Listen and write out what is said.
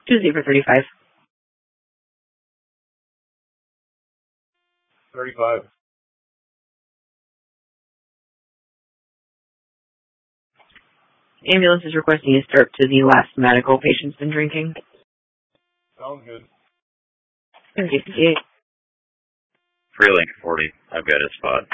Tuesday for 35. 35. Ambulance is requesting a start to the last medical patient's been drinking. Sounds good. 58. Freelink 40. I've got a spot.